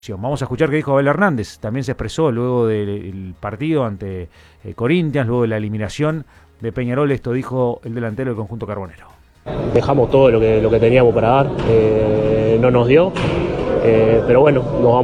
Vamos a escuchar qué dijo Abel Hernández. También se expresó luego del partido ante Corinthians, luego de la eliminación de Peñarol. Esto dijo el delantero del conjunto carbonero. Dejamos todo lo que teníamos para dar, no nos dio, pero bueno, nos vamos